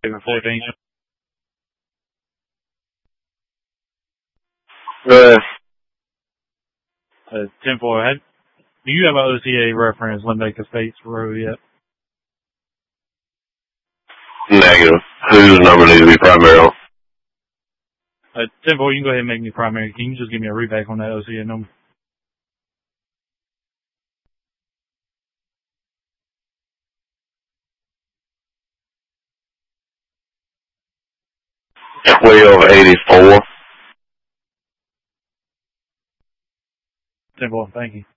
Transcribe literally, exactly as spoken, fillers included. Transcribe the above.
fourteen. Good. Uh, ten four. Do you have an O C A reference Limerick Estates Road yet? Negative. Whose number needs to be primary on? Uh, ten four, you can go ahead and make me primary. Can you just give me a readback on that O C A number? twelve eighty-four. ten four, thank you.